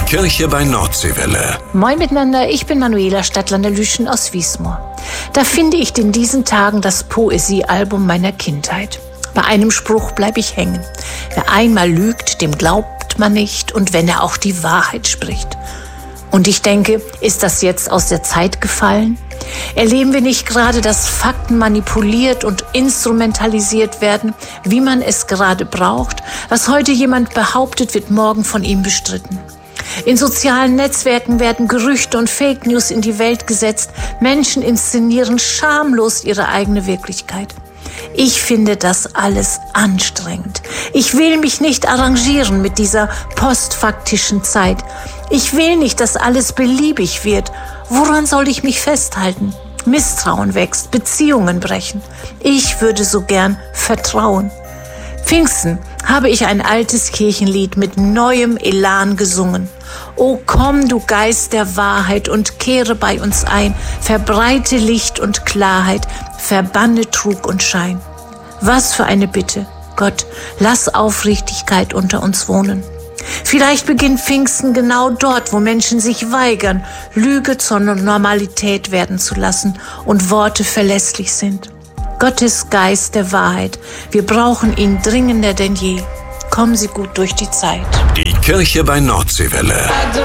Kirche bei Nordseewelle. Moin miteinander, ich bin Manuela Stadtlander-Lüschen aus Wiesmoor. Da finde ich in diesen Tagen das Poesiealbum meiner Kindheit. Bei einem Spruch bleibe ich hängen. Wer einmal lügt, dem glaubt man nicht, und wenn er auch die Wahrheit spricht. Und ich denke, ist das jetzt aus der Zeit gefallen? Erleben wir nicht gerade, dass Fakten manipuliert und instrumentalisiert werden, wie man es gerade braucht? Was heute jemand behauptet, wird morgen von ihm bestritten. In sozialen Netzwerken werden Gerüchte und Fake News in die Welt gesetzt. Menschen inszenieren schamlos ihre eigene Wirklichkeit. Ich finde das alles anstrengend. Ich will mich nicht arrangieren mit dieser postfaktischen Zeit. Ich will nicht, dass alles beliebig wird. Woran soll ich mich festhalten? Misstrauen wächst, Beziehungen brechen. Ich würde so gern vertrauen. Pfingsten habe ich ein altes Kirchenlied mit neuem Elan gesungen. O komm, du Geist der Wahrheit, und kehre bei uns ein, verbreite Licht und Klarheit, verbanne Trug und Schein. Was für eine Bitte, Gott, lass Aufrichtigkeit unter uns wohnen. Vielleicht beginnt Pfingsten genau dort, wo Menschen sich weigern, Lüge zur Normalität werden zu lassen und Worte verlässlich sind. Gottes Geist der Wahrheit, wir brauchen ihn dringender denn je. Kommen Sie gut durch die Zeit. Die Kirche bei Nordseewelle.